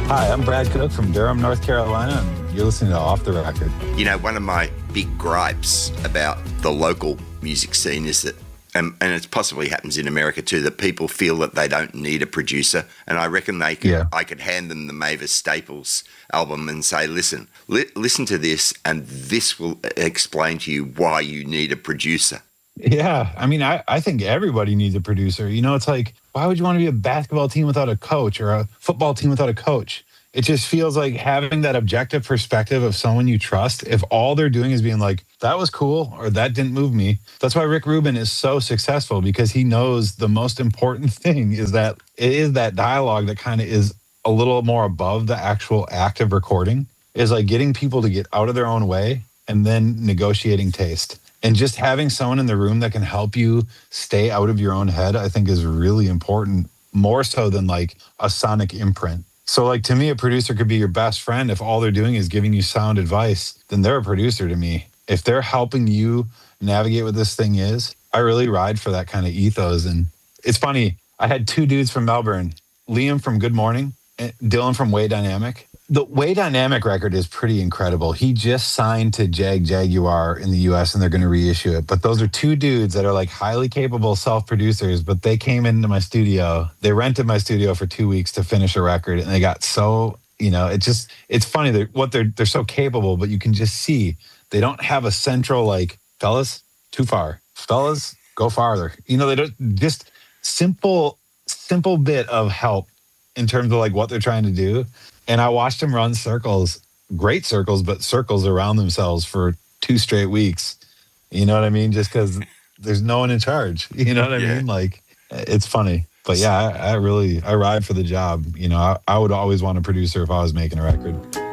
Hi, I'm Brad Cook from Durham, North Carolina, and you're listening to Off the Record. You know, one of my big gripes about the local music scene is that, and it possibly happens in America too, that people feel that they don't need a producer. And I reckon I could hand them the Mavis Staples album and say, listen to this, and this will explain to you why you need a producer. Yeah, I mean, I think everybody needs a producer. You know, it's like, why would you want to be a basketball team without a coach or a football team without a coach? It just feels like having that objective perspective of someone you trust. If all they're doing is being like, that was cool or that didn't move me. That's why Rick Rubin is so successful, because he knows the most important thing is that it is that dialogue that kind of is a little more above the actual act of recording, is like getting people to get out of their own way and then negotiating taste. And just having someone in the room that can help you stay out of your own head, I think is really important, more so than like a sonic imprint. So like, to me, a producer could be your best friend. If all they're doing is giving you sound advice, then they're a producer to me. If they're helping you navigate what this thing is, I really ride for that kind of ethos. And it's funny, I had two dudes from Melbourne, Liam from Good Morning, and Dylan from Way Dynamic. The Way Dynamic record is pretty incredible. He just signed to Jaguar in the US, and they're going to reissue it. But those are two dudes that are like highly capable self-producers, but they came into my studio. They rented my studio for 2 weeks to finish a record, and they got so, you know, it's funny that they're so capable, but you can just see they don't have a central like, fellas, too far. Fellas, go farther. You know, they don't, just simple bit of help in terms of like what they're trying to do. And I watched them run circles, great circles, but circles around themselves for 2 straight weeks. You know what I mean? Just because there's no one in charge. You know what I mean? Like, it's funny. But yeah, I ride for the job. You know, I would always want a producer if I was making a record.